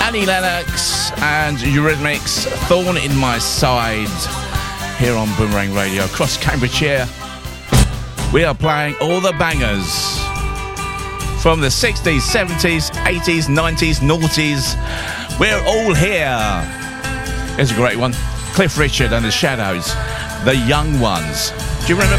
Annie Lennox and Eurythmics, Thorn in My Side, here on Boomerang Radio across Cambridgeshire. We are playing all the bangers from the 60s, 70s, 80s, 90s, noughties. We're all here. Here's a great one. Cliff Richard and the Shadows, The Young Ones. Do you remember?